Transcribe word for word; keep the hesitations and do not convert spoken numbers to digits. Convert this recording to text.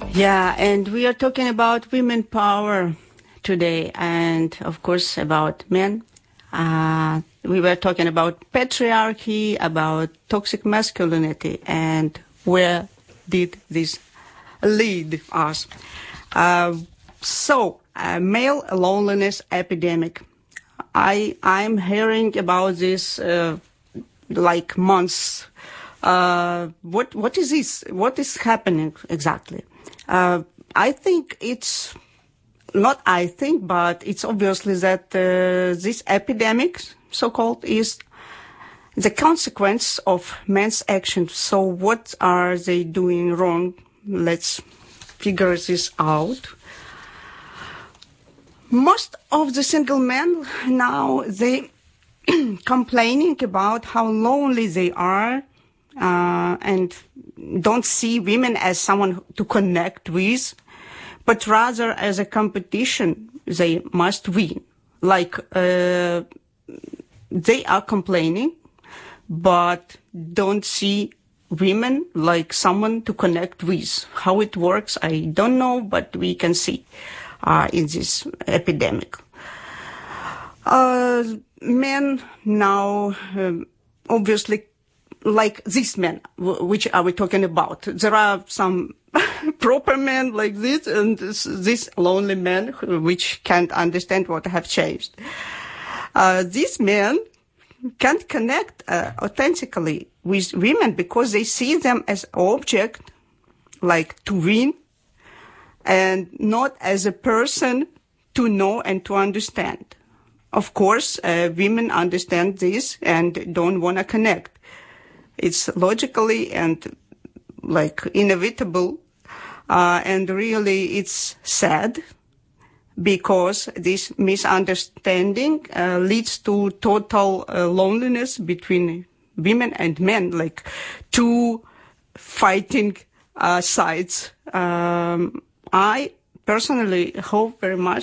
Yeah, and we are talking about women power today, and of course about men. Uh, we were talking about patriarchy, about toxic masculinity, and where did this lead us? Uh, so, uh, male loneliness epidemic. I I'm hearing about this uh, like months. Uh, what what is this? What is happening exactly? Uh, I think it's not. I think, but it's obviously that uh, this epidemic, so-called, is the consequence of men's actions. So, what are they doing wrong? Let's figure this out. Most of the single men now, they complaining about how lonely they are uh, and don't see women as someone to connect with, but rather as a competition they must win. Like uh, they are complaining, but don't see women like someone to connect with. How it works, I don't know, but we can see uh, in this epidemic. Uh, men now, um, obviously, like these men, w- which are we talking about? There are some proper men like this, and this, this lonely men who, which can't understand what have changed. Uh, these men can't connect uh, authentically with women because they see them as object, like to win, and not as a person to know and to understand. Of course, uh, women understand this and don't want to connect. It's logically and like inevitable, uh, and really it's sad because this misunderstanding uh, leads to total uh, loneliness between women and men, like two fighting uh, sides. Um, I personally hope very much